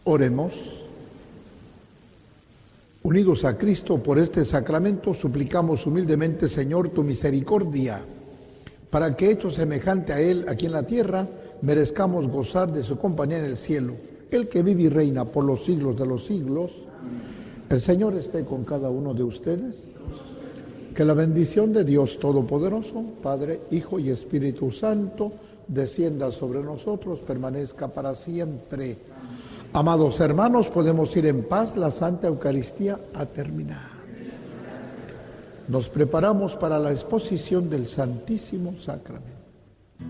Oremos. Unidos a Cristo por este sacramento, suplicamos humildemente, Señor, tu misericordia, para que, hecho semejante a Él aquí en la tierra, merezcamos gozar de su compañía en el cielo, el que vive y reina por los siglos de los siglos. El Señor esté con cada uno de ustedes. Que la bendición de Dios Todopoderoso, Padre, Hijo y Espíritu Santo, descienda sobre nosotros, permanezca para siempre. Amados hermanos, podemos ir en paz, la Santa Eucaristía ha terminado. Nos preparamos para la exposición del Santísimo Sacramento.